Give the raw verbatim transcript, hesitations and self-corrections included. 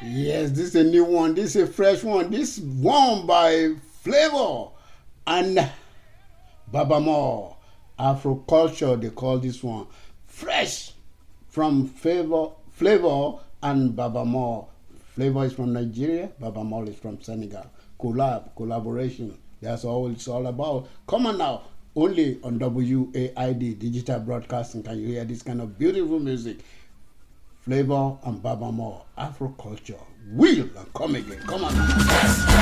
Yes, this is a new one. This is a fresh one. This one by Flavor and Baba More. Afro culture, they call this one. Fresh from Flavor, Flavor and Baba More. Flavor is from Nigeria, Baba More is from Senegal. Collab, collaboration. That's all it's all about. Come on now. Only on W A I D, Digital Broadcasting, can you hear this kind of beautiful music. Flavor and Baba More, Afro culture. Will and come again. Come on now.